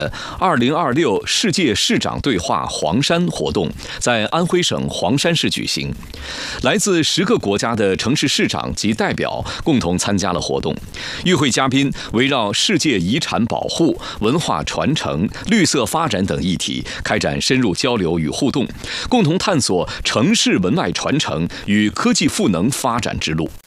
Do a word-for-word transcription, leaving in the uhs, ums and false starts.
二零二六世界市长对话黄山活动在安徽省黄山市举行，来自十个国家的城市市长及代表共同参加了活动。与会嘉宾围绕世界遗产保护、文化传承、绿色发展等议题开展深入交流与互动，共同探索城市文脉传承与科技赋能发展之路。